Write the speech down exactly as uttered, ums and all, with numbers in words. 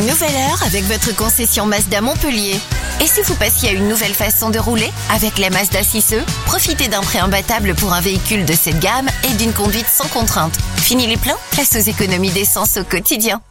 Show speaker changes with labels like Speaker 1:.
Speaker 1: Une nouvelle heure avec votre concession Mazda Montpellier. Et si vous passiez à une nouvelle façon de rouler? Avec la Mazda six e, profitez d'un prêt imbattable pour un véhicule de cette gamme et d'une conduite sans contrainte. Fini les pleins? Place aux économies d'essence au quotidien.